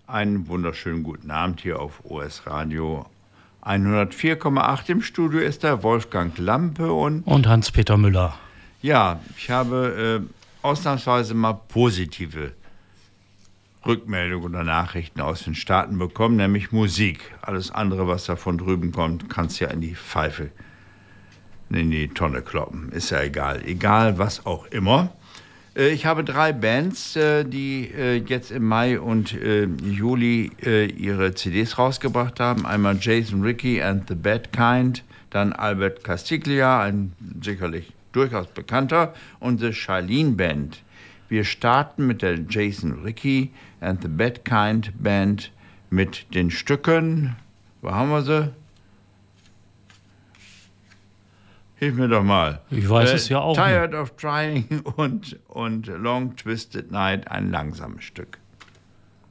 Einen wunderschönen guten Abend hier auf OS Radio 104,8. Im Studio ist der Wolfgang Lampe und Hans-Peter Müller. Ja, ich habe ausnahmsweise mal positive Rückmeldungen oder Nachrichten aus den Staaten bekommen, nämlich Musik. Alles andere, was da von drüben kommt, kannst du ja in die Pfeife, in die Tonne kloppen. Ist ja egal. Egal, was auch immer. Ich habe 3 Bands, die jetzt im Mai und Juli ihre CDs rausgebracht haben. Einmal Jason Rickey and the Bad Kind, dann Albert Castiglia, ein sicherlich durchaus bekannter, und The Charlene Band. Wir starten mit der Jason Rickey and the Bad Kind Band mit den Stücken, wo haben wir sie? Hilf mir doch mal. Ich weiß es ja auch Tired of Trying und Long Twisted Night, ein langsames Stück.